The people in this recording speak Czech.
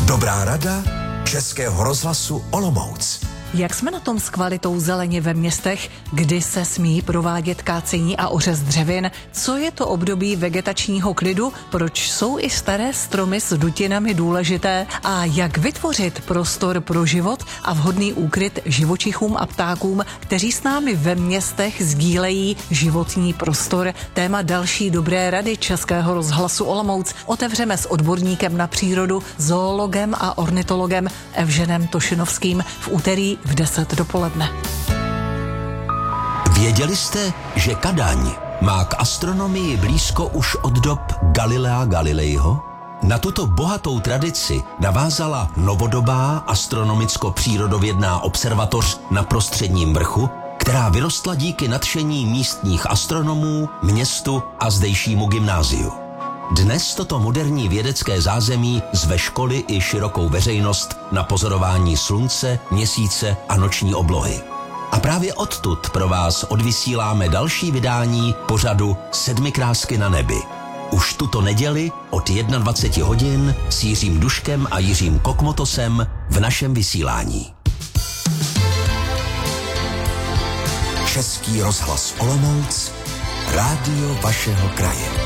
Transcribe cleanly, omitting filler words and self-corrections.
Dobrá rada Českého rozhlasu Olomouc. Jak jsme na tom s kvalitou zeleně ve městech, kdy se smí provádět kácení a ořez dřevin? Co je to období vegetačního klidu? Proč jsou i staré stromy s dutinami důležité? A jak vytvořit prostor pro život a vhodný úkryt živočichům a ptákům, kteří s námi ve městech sdílejí životní prostor? Téma další dobré rady Českého rozhlasu Olomouc otevřeme s odborníkem na přírodu, zoologem a ornitologem Evženem Tošenovským v úterý v 10 dopoledne. Věděli jste, že Kadaň má k astronomii blízko už od dob Galilea Galileiho? Na tuto bohatou tradici navázala novodobá astronomicko-přírodovědná observatoř na Prostředním vrchu, která vyrostla díky nadšení místních astronomů, městu a zdejšímu gymnáziu. Dnes toto moderní vědecké zázemí zve školy i širokou veřejnost na pozorování slunce, měsíce a noční oblohy. A právě odtud pro vás odvysíláme další vydání pořadu Sedmikrásky na nebi. Už tuto neděli od 21 hodin s Jiřím Duškem a Jiřím Kokmotosem v našem vysílání. Český rozhlas Olomouc, rádio vašeho kraje.